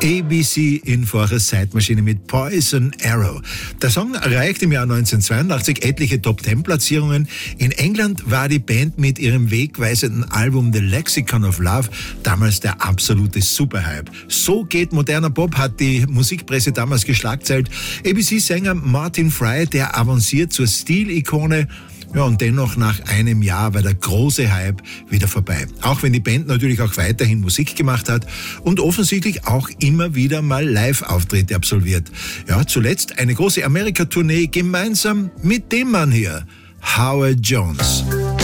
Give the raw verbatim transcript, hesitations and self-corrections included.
A B C in vorher Zeitmaschine mit Poison Arrow. Der Song erreichte im Jahr neunzehnhundertzweiundachtzig etliche Top-Ten-Platzierungen. In England war die Band mit ihrem wegweisenden Album The Lexicon of Love damals der absolute Superhype. So geht moderner Pop, hat die Musikpresse damals geschlagzeilt. A B C-Sänger Martin Fry, der avanciert zur Stilikone. Ja, und dennoch nach einem Jahr war der große Hype wieder vorbei. Auch wenn die Band natürlich auch weiterhin Musik gemacht hat und offensichtlich auch immer wieder mal Live-Auftritte absolviert. Ja, zuletzt eine große Amerika-Tournee gemeinsam mit dem Mann hier, Howard Jones.